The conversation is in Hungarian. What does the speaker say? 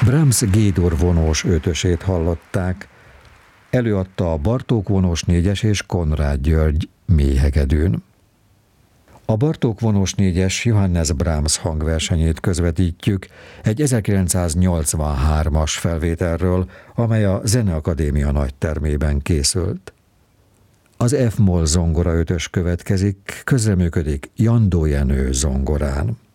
Brahms G-dur vonós ötösét hallották, előadta a Bartók vonós négyes és Konrád György mélyhegedűn. A Bartók vonós négyes Johannes Brahms hangversenyét közvetítjük egy 1983-as felvételről, amely a Zeneakadémia nagytermében készült. Az F-moll zongora ötös következik, közreműködik Jandó Jenő zongorán.